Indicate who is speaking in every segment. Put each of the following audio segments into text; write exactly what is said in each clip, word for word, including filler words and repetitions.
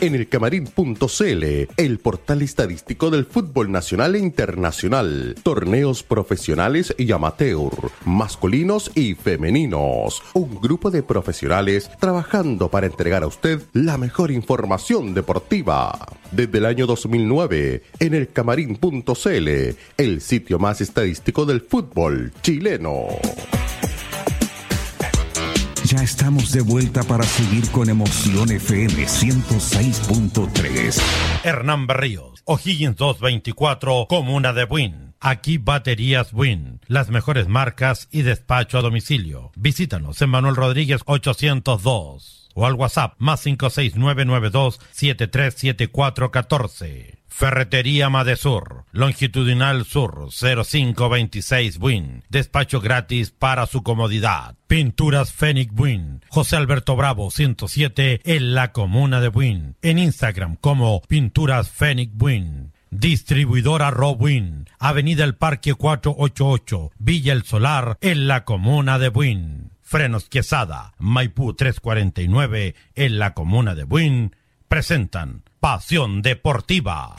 Speaker 1: En el camarín punto c l, el portal estadístico del fútbol nacional e internacional. Torneos profesionales y amateur, masculinos y femeninos. Un grupo de profesionales trabajando para entregar a usted la mejor información deportiva. Desde el año dos mil nueve, en el camarín punto c l, el sitio más estadístico del fútbol chileno.
Speaker 2: Ya estamos de vuelta para seguir con Emoción F M ciento seis punto tres.
Speaker 3: Hernán Berríos, O'Higgins doscientos veinticuatro, Comuna de Buin. Aquí Baterías Buin, las mejores marcas y despacho a domicilio. Visítanos en Manuel Rodríguez ochocientos dos o al WhatsApp más cinco seis nueve nueve dos siete tres siete cuatro uno cuatro. Ferretería Madesur, Longitudinal Sur cero cinco veintiséis Buin. Despacho gratis para su comodidad. Pinturas Fénix Buin, José Alberto Bravo ciento siete en la Comuna de Buin. En Instagram como Pinturas Fénix Buin. Distribuidora Robuin, Avenida El Parque cuatrocientos ochenta y ocho, Villa El Solar en la Comuna de Buin. Frenos Quesada, Maipú trescientos cuarenta y nueve en la Comuna de Buin. Presentan Pasión Deportiva.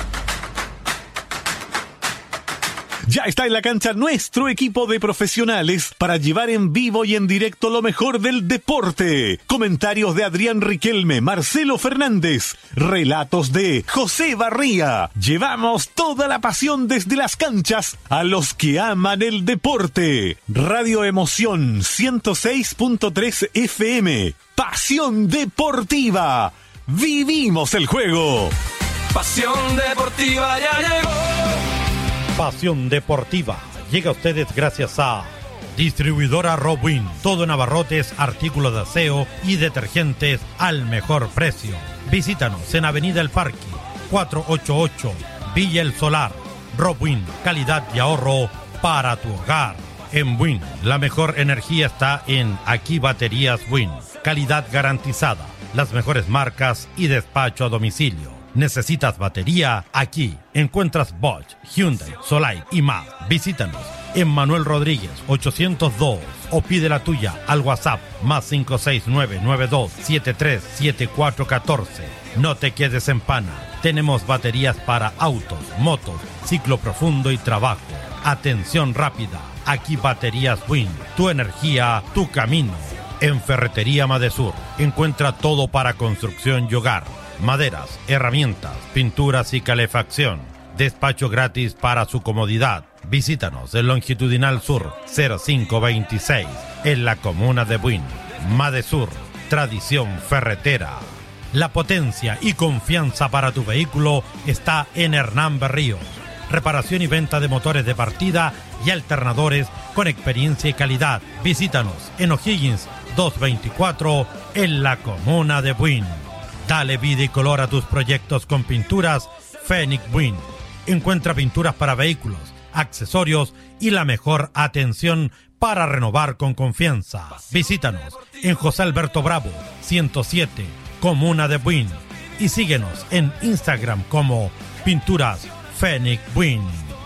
Speaker 4: Ya está en la cancha nuestro equipo de profesionales para llevar en vivo y en directo lo mejor del deporte. Comentarios de Adrián Riquelme, Marcelo Fernández, relatos de José Barría. Llevamos toda la pasión desde las canchas a los que aman el deporte. Radio Emoción ciento seis punto tres F M. Pasión Deportiva. Vivimos el juego.
Speaker 5: Pasión Deportiva ya llegó.
Speaker 3: Pasión Deportiva llega a ustedes gracias a Distribuidora Robin. Todo en abarrotes, artículos de aseo y detergentes al mejor precio. Visítanos en Avenida El Parque cuatrocientos ochenta y ocho, Villa El Solar. Robin, calidad y ahorro para tu hogar. En Buin, la mejor energía está en Aquí Baterías Buin. Calidad garantizada, las mejores marcas y despacho a domicilio. ¿Necesitas batería? Aquí encuentras Bosch, Hyundai, Solite y más. Visítanos en Manuel Rodríguez ochocientos dos o pide la tuya al WhatsApp más cinco seis nueve nueve dos siete tres siete cuatro uno cuatro. No te quedes en pana. Tenemos baterías para autos, motos, ciclo profundo y trabajo. Atención rápida. Aquí Baterías Buin. Tu energía, tu camino. En Ferretería Madesur encuentra todo para construcción y hogar. Maderas, herramientas, pinturas y calefacción. Despacho gratis para su comodidad. Visítanos en Longitudinal Sur cero cinco veintiséis en la Comuna de Buin. Madesur, tradición ferretera. La potencia y confianza para tu vehículo está en Hernán Berríos. Reparación y venta de motores de partida y alternadores con experiencia y calidad. Visítanos en O'Higgins doscientos veinticuatro en la Comuna de Buin. Dale vida y color a tus proyectos con pinturas Fénix Buin. Encuentra pinturas para vehículos, accesorios y la mejor atención para renovar con confianza. Visítanos en José Alberto Bravo ciento siete, Comuna de Buin. Y síguenos en Instagram como Pinturas Fénix Buin.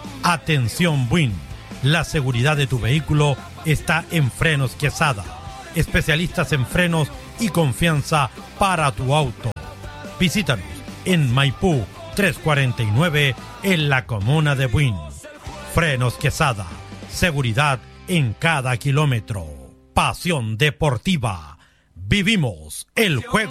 Speaker 3: Atención Buin, la seguridad de tu vehículo está en Frenos Quesada. Especialistas en frenos y confianza para tu auto. Visítanos en Maipú trescientos cuarenta y nueve en la Comuna de Buin. Frenos Quesada, seguridad en cada kilómetro. Pasión Deportiva. Vivimos el juego.